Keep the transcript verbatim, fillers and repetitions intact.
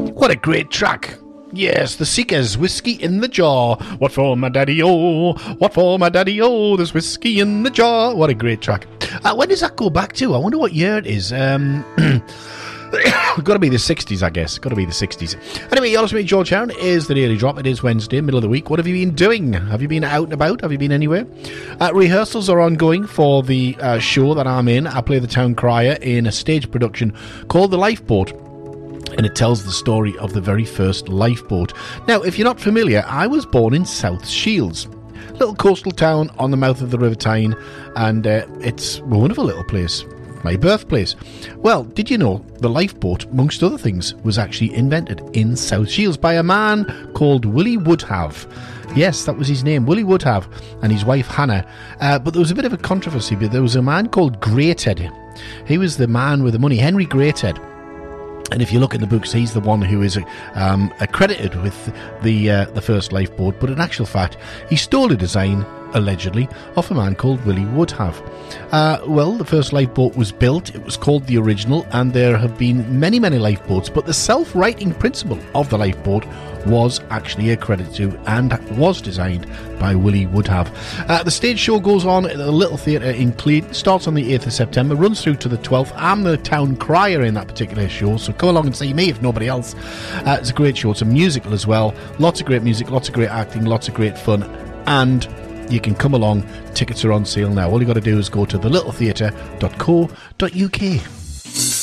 What a great track. Yes, the Seekers, Whiskey in the Jar. What for my daddy-o? What for my daddy-o? There's whiskey in the jar. What a great track. Uh, when does that go back to? I wonder what year it is. Um... Got to be the sixties, I guess. Got to be the sixties. Anyway, you're listening to me, George Heron. It is the Daily Drop. It is Wednesday, middle of the week. What have you been doing? Have you been out and about? Have you been anywhere? Uh, rehearsals are ongoing for the uh, show that I'm in. I play the town crier in a stage production called The Lifeboat, and it tells the story of the very first lifeboat. Now, if you're not familiar, I was born in South Shields, little coastal town on the mouth of the River Tyne, and uh, it's a wonderful little place. My birthplace. Well, did you know the lifeboat, amongst other things, was actually invented in South Shields by a man called Willie Woodhave. Yes, that was his name, Willie Woodhave, and his wife Hannah. Uh, but there was a bit of a controversy. But there was a man called Greathead. He was the man with the money, Henry Greathead. And if you look in the books, he's the one who is um, accredited with the uh, the first lifeboat. But in actual fact, he stole a design, allegedly, off a man called Willie Woodhave. Uh, well, the first lifeboat was built, it was called the original, and there have been many, many lifeboats, but the self-righting principle of the lifeboat was actually accredited to and was designed by Willie Woodhave. Uh, the stage show goes on at the Little Theatre in Cleed, starts on the eighth of September, runs through to the twelfth. I'm the town crier in that particular show, so come along and see me if nobody else. Uh, it's a great show, it's a musical as well, lots of great music, lots of great acting, lots of great fun, and you can come along. Tickets are on sale now. All you got to do is go to the little theatre dot co dot uk.